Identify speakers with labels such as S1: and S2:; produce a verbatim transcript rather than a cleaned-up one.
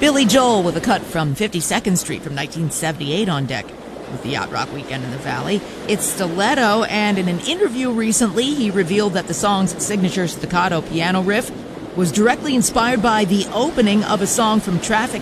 S1: Billy Joel with a cut from fifty-second Street from nineteen seventy-eight on deck with the Yacht Rock Weekend in the Valley. It's Stiletto, and in an interview recently, he revealed that the song's signature staccato piano riff was directly inspired by the opening of a song from Traffic